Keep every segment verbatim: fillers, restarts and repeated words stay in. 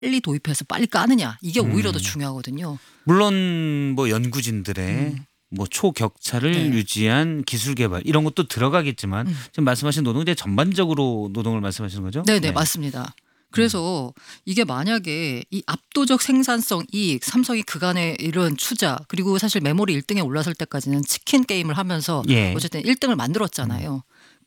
빨리 도입해서 빨리 까느냐 이게 오히려 음. 더 중요하거든요. 물론 뭐 연구진들의 음. 뭐 초격차를 네. 유지한 기술 개발 이런 것도 들어가겠지만 음. 지금 말씀하신 노동제 전반적으로 노동을 말씀하시는 거죠? 네네 네. 맞습니다. 그래서 이게 만약에 이 압도적 생산성 이익 삼성이 그간의 이런 투자 그리고 사실 메모리 일 등에 올라설 때까지는 치킨 게임을 하면서 예. 어쨌든 일 등을 만들었잖아요.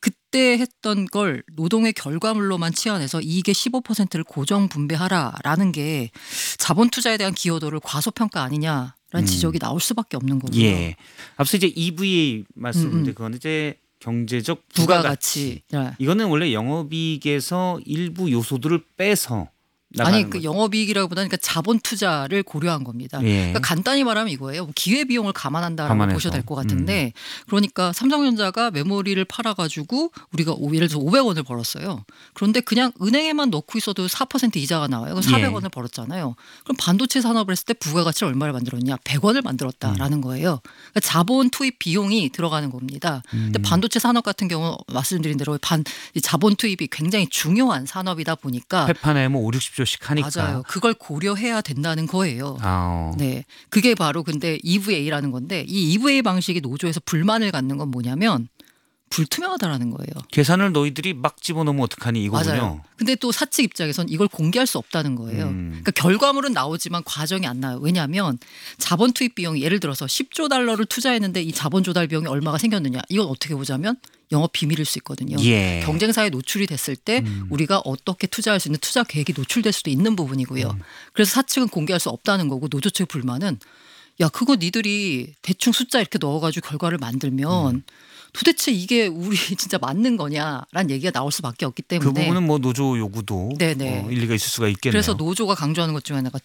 그때 했던 걸 노동의 결과물로만 치환해서 이익의 십오 퍼센트를 고정 분배하라라는 게 자본 투자에 대한 기여도를 과소평가 아니냐라는 음. 지적이 나올 수밖에 없는 거고요. 예. 앞서 이제 이브이에이 말씀인데 음, 음. 그건 이제 경제적 부가가치. 부가가치. 네. 이거는 원래 영업이익에서 일부 요소들을 빼서 나가는 아니 그 거죠. 영업이익이라기보다는 그러니까 자본 투자를 고려한 겁니다. 예. 그러니까 간단히 말하면 이거예요. 기회 비용을 감안한다라고 감안해서. 보셔야 될 것 같은데 그러니까 삼성전자가 메모리를 팔아가지고 우리가 오- 예를 들어서 오백 원을 벌었어요. 그런데 그냥 은행에만 넣고 있어도 사 퍼센트 이자가 나와요. 그럼 사백 원을 벌었잖아요. 그럼 반도체 산업을 했을 때 부가가치를 얼마를 만들었냐? 백 원을 만들었다라는 거예요. 그러니까 자본 투입 비용이 들어가는 겁니다. 근데 반도체 산업 같은 경우 말씀드린 대로 반, 이 자본 투입이 굉장히 중요한 산업이다 보니까 회판에 뭐 오륙십 조씩 하니까. 맞아요. 그걸 고려해야 된다는 거예요. 아, 어. 네. 그게 바로 근데 이브이에이라는 건데 이 이브이에이 방식이 노조에서 불만을 갖는 건 뭐냐면 불투명하다라는 거예요. 계산을 너희들이 막 집어넣으면 어떡하니 이거군요. 맞아요. 근데 또 사측 입장에선 이걸 공개할 수 없다는 거예요. 음. 그러니까 결과물은 나오지만 과정이 안 나요. 왜냐하면 자본 투입 비용이 예를 들어서 십조 달러를 투자했는데 이 자본 조달 비용이 얼마가 생겼느냐. 이건 어떻게 보자면 영업 비밀일 수 있거든요. 예. 경쟁사에 노출이 됐을 때 음. 우리가 어떻게 투자할 수 있는 투자 계획이 노출될 수도 있는 부분이고요. 음. 그래서 사측은 공개할 수 없다는 거고 노조 측의 불만은 야 그거 니들이 대충 숫자 이렇게 넣어가지고 결과를 만들면 음. 도대체 이게 우리 진짜 맞는 거냐라는 얘기가 나올 수밖에 없기 그 때문에 부분은 뭐 노조 요구도 네네. 어, 일리가 있을 수가 있겠네요. 그래서 노조가 강조하는 것 중에 하나가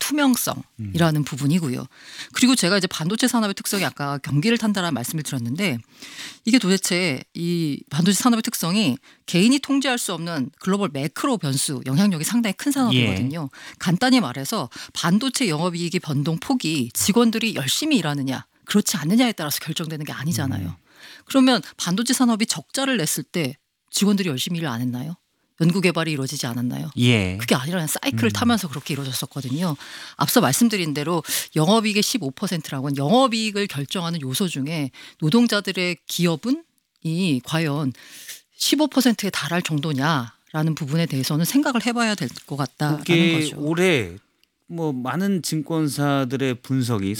투명성이라는 부분이고요. 그리고 제가 이제 반도체 산업의 특성이 아까 경기를 탄다라는 말씀을 드렸는데 이게 도대체 이 반도체 산업의 특성이 개인이 통제할 수 없는 글로벌 매크로 변수 영향력이 상당히 큰 산업이거든요. 간단히 말해서 반도체 영업이익의 변동 폭이 직원들이 열심히 일하느냐 그렇지 않느냐에 따라서 결정되는 게 아니잖아요. 그러면 반도체 산업이 적자를 냈을 때 직원들이 열심히 일을 안 했나요? 연구개발이 이루어지지 않았나요? 예. 그게 아니라 사이클을 타면서 그렇게 이루어졌었거든요. 앞서 말씀드린 대로 영업이익의 십오 퍼센트라고는 영업이익을 결정하는 요소 중에 노동자들의 기여분 이 과연 십오 퍼센트에 달할 정도냐라는 부분에 대해서는 생각을 해봐야 될 것 같다라는 그게 거죠. 올해 뭐 많은 증권사들의 분석이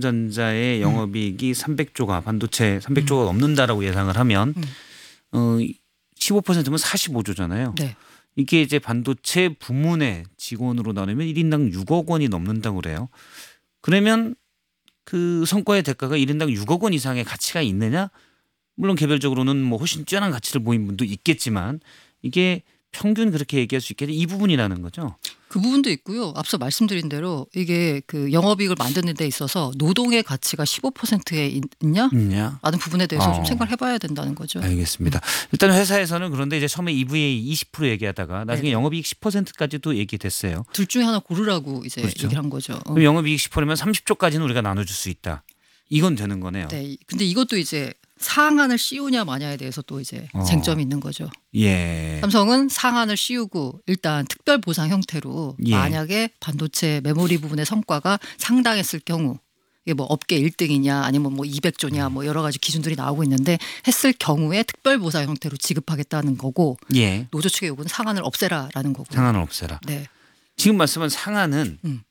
삼성전자의 영업이익이 삼백조가 반도체 삼백조가 넘는다라고 예상을 하면 음. 어, 십오 퍼센트면 사십오조잖아요. 네. 이게 이제 반도체 부문의 직원으로 나누면 일 인당 육억 원이 넘는다고 그래요. 그러면 그 성과의 대가가 일 인당 육억 원 이상의 가치가 있느냐? 물론 개별적으로는 뭐 훨씬 뛰어난 가치를 보인 분도 있겠지만 이게 평균 그렇게 얘기할 수 있겠냐 이 부분이라는 거죠. 그 부분도 있고요. 앞서 말씀드린 대로 이게 그 영업이익을 만드는 데 있어서 노동의 가치가 십오 퍼센트에 있냐? 있냐? 라는 부분에 대해서 어. 좀 생각을 해봐야 된다는 거죠. 알겠습니다. 일단 회사에서는 그런데 이제 처음에 이브이에이 이십 퍼센트 얘기하다가 나중에 네네. 영업이익 십 퍼센트까지도 얘기됐어요. 둘 중에 하나 고르라고 이제 그렇죠. 얘기를 한 거죠. 어. 그럼 영업이익 십 퍼센트면 삼십조까지는 우리가 나눠줄 수 있다. 이건 되는 거네요. 네. 근데 이것도 이제 상한을 씌우냐 마냐에 대해서 또 이제 어. 쟁점이 있는 거죠. 예. 삼성은 상한을 씌우고 일단 특별 보상 형태로 예. 만약에 반도체 메모리 부분의 성과가 상당했을 경우 이게 뭐 업계 일 등이냐 아니면 뭐 이백조냐 뭐 여러 가지 기준들이 나오고 있는데 했을 경우에 특별 보상 형태로 지급하겠다는 거고 예. 노조 측의 요구는 상한을 없애라라는 거고. 상한을 없애라. 네. 지금 말씀한 상한은 음.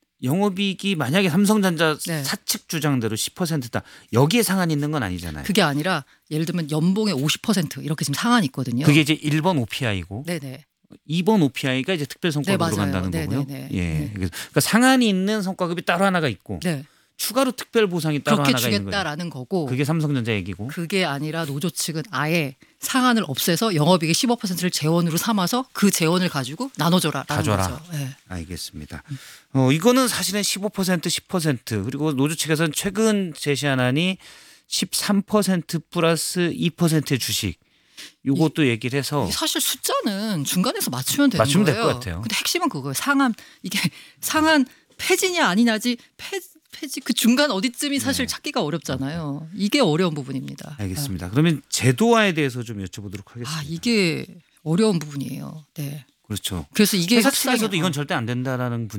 영업이익이 만약에 삼성전자 네. 사측 주장대로 십 퍼센트다. 여기에 상한이 있는 건 아니잖아요. 그게 아니라 예를 들면 연봉의 오십 퍼센트 이렇게 지금 상한이 있거든요. 그게 이제 일 번 오피아이고 네네. 이 번 오피아이가 이제 특별 성과로 네, 맞아요. 들어간다는 네, 거고요. 네, 네. 예. 네. 그래서 그러니까 상한이 있는 성과급이 따로 하나가 있고 네. 추가로 특별 보상이 따로 그렇게 하나가 있는 거예요. 주겠다라는 거고 그게 삼성전자 얘기고. 그게 아니라 노조 측은 아예 상한을 없애서 영업이익의 십오 퍼센트를 재원으로 삼아서 그 재원을 가지고 나눠줘라라는 가져라. 거죠. 네. 알겠습니다. 어, 이거는 사실은 십오 퍼센트, 십 퍼센트 그리고 노조 측에서는 최근 제시한 안이 십삼 퍼센트 플러스 이 퍼센트의 주식. 요것도 얘기를 해서 사실 숫자는 중간에서 맞추면 되는 맞추면 될 거예요. 것 같아요. 근데 핵심은 그거예요. 상한 이게 상한 폐지냐 아니냐지 폐, 폐지 그 중간 어디쯤이 사실 네. 찾기가 어렵잖아요. 이게 어려운 부분입니다. 알겠습니다. 그러면 제도화에 대해서 좀 여쭤보도록 하겠습니다. 아 이게 어려운 부분이에요. 네. 그렇죠. 그래서 이게 회사 확실하게 측에서도 어. 이건 절대 안 된다라는